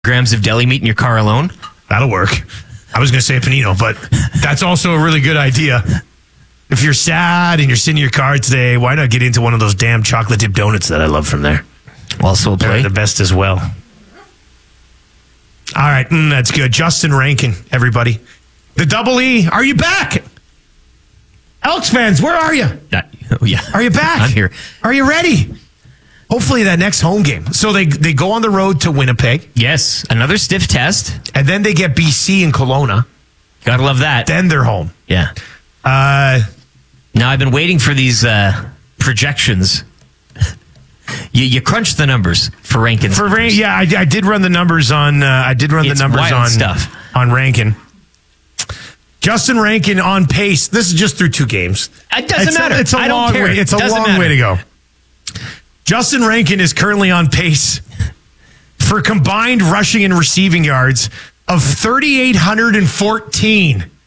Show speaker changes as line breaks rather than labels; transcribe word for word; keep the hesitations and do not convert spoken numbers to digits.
grams of deli meat in your car alone.
That'll work. I was going to say a panino, but that's also a really good idea. If you're sad and you're sitting in your car today, why not get into one of those damn chocolate dip donuts that I love from there?
Also a play.
They're the best as well. All right, mm, that's good. Justin Rankin, everybody. The Double E, are you back? Elks fans, where are you?
Uh, oh, yeah.
Are you back?
I'm here.
Are you ready? Hopefully that next home game. So they, they go on the road to Winnipeg.
Yes, another stiff test.
And then they get B C in Kelowna.
Gotta love that.
Then they're home.
Yeah.
Uh,
now, I've been waiting for these uh, projections. you, you crunch the numbers for Rankin.
For Rankin, yeah, I, I did run the numbers on. Uh, I did run
It's
the numbers
wild
on
stuff.
on Rankin. Justin Rankin on pace. This is just through two games.
It doesn't
it's
matter.
A, it's a
I don't
long
care.
way. It's a
Doesn't
long
matter.
way to go. Justin Rankin is currently on pace for combined rushing and receiving yards of three thousand eight hundred fourteen.